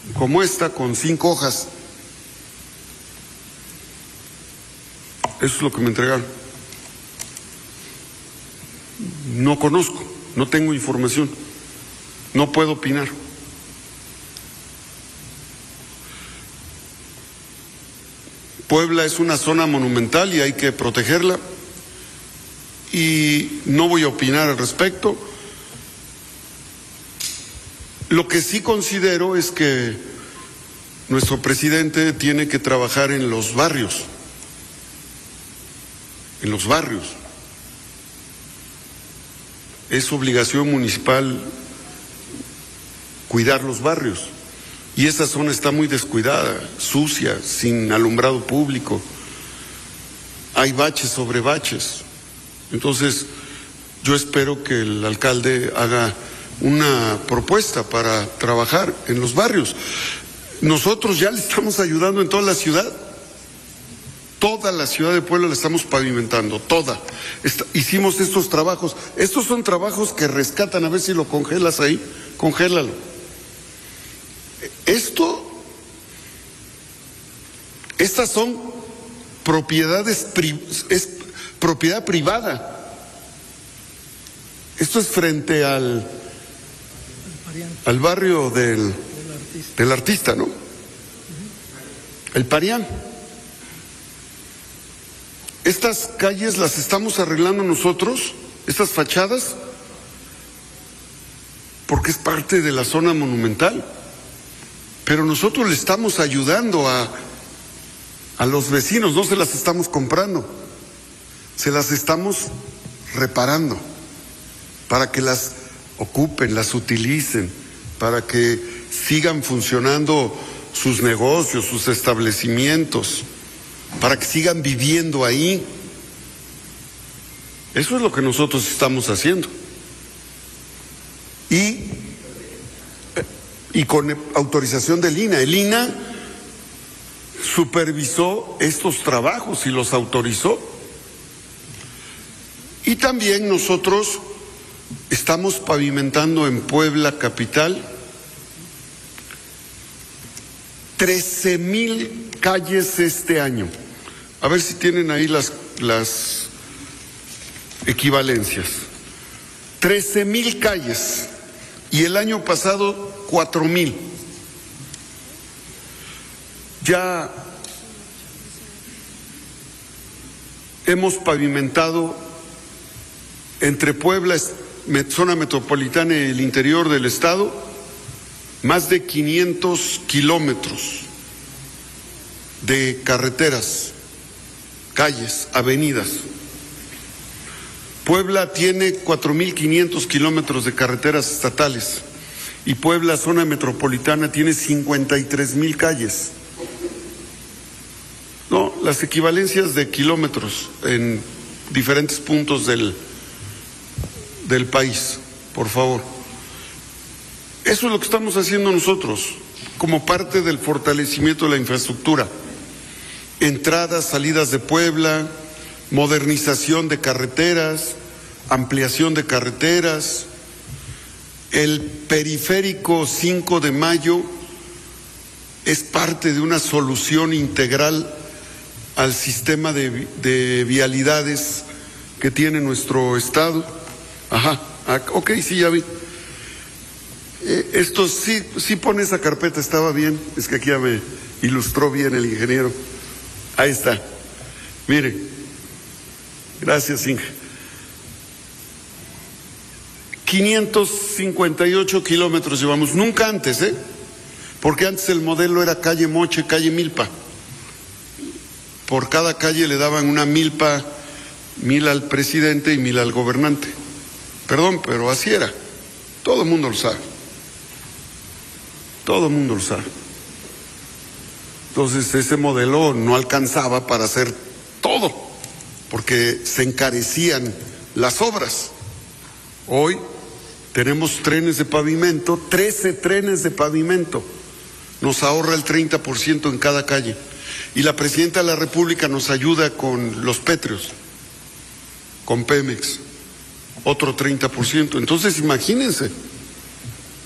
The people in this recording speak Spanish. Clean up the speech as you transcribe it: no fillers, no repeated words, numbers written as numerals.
como esta, con 5 hojas. Eso es lo que me entregaron. No conozco, no tengo información, no puedo opinar. Puebla es una zona monumental y hay que protegerla, y no voy a opinar al respecto. Lo que sí considero es que nuestro presidente tiene que trabajar en los barrios, Es obligación municipal cuidar los barrios. Y esta zona está muy descuidada, sucia, sin alumbrado público. Hay baches sobre baches. Entonces, yo espero que el alcalde haga una propuesta para trabajar en los barrios. Nosotros ya le estamos ayudando en toda la ciudad. Toda la ciudad de Puebla la estamos pavimentando, toda. Hicimos estos trabajos. Estos son trabajos que rescatan, a ver si lo congelas ahí, congélalo. Estas son propiedades, es propiedad privada. Esto es frente al barrio del artista, ¿no? El Parián. Estas calles las estamos arreglando nosotros, estas fachadas, porque es parte de la zona monumental. Pero nosotros le estamos ayudando a los vecinos, no se las estamos comprando, se las estamos reparando para que las ocupen, las utilicen, para que sigan funcionando sus negocios, sus establecimientos, para que sigan viviendo ahí. Eso es lo que nosotros estamos haciendo. Y con autorización del INAH. El INAH supervisó estos trabajos y los autorizó. Y también nosotros estamos pavimentando en Puebla capital 13,000 calles este año. A ver si tienen ahí las equivalencias. 13,000 calles. Y el año pasado 4,000. Ya hemos pavimentado entre Puebla, zona metropolitana y el interior del estado, más de 500 kilómetros de carreteras, calles, avenidas. Puebla tiene 4,500 kilómetros de carreteras estatales y Puebla, zona metropolitana, tiene 53,000 calles. No, las equivalencias de kilómetros en diferentes puntos del país, por favor. Eso es lo que estamos haciendo nosotros, como parte del fortalecimiento de la infraestructura. Entradas, salidas de Puebla, modernización de carreteras, ampliación de carreteras. El periférico 5 de Mayo es parte de una solución integral al sistema de vialidades que tiene nuestro estado. Ok, sí, ya vi. Esto sí pone esa carpeta, estaba bien, es que aquí ya me ilustró bien el ingeniero. Ahí está. Mire, gracias, Inge. 558 kilómetros llevamos, nunca antes, porque antes el modelo era calle Moche, calle Milpa. Por cada calle le daban una milpa, 1,000 al presidente y 1,000 al gobernante. Perdón, pero así era. Todo el mundo lo sabe. Todo el mundo lo sabe. Entonces ese modelo no alcanzaba para hacer todo, porque se encarecían las obras. Hoy tenemos trenes de pavimento, 13 trenes de pavimento. Nos ahorra el 30% en cada calle. Y la Presidenta de la República nos ayuda con los pétreos, con Pemex, otro 30%. Entonces imagínense.